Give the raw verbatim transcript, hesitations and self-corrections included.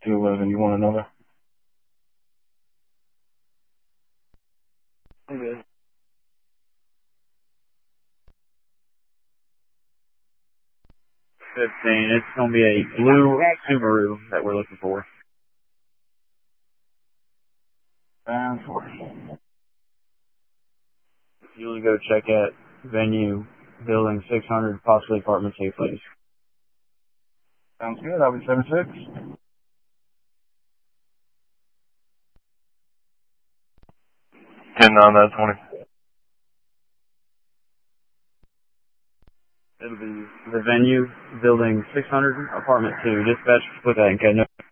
two eleven. You want another? Okay. fifteen. It's going to be a blue Subaru that we're looking for. Bound for. You want to go check at venue, building six hundred, possibly apartment two, please. Sounds good. I'll be seven six. ten nine, that's twenty. It'll be the venue, building six hundred, apartment two. Dispatch, put that in. Okay, no.